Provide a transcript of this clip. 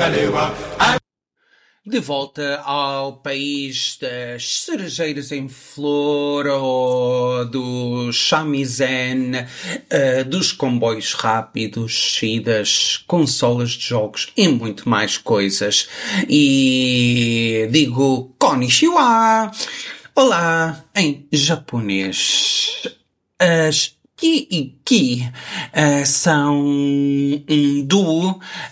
De volta ao país das cerejeiras em flor, ou do shamisen, dos comboios rápidos e das consolas de jogos e muito mais coisas. E digo konnichiwa! Olá, em japonês. As ki e ki são um duo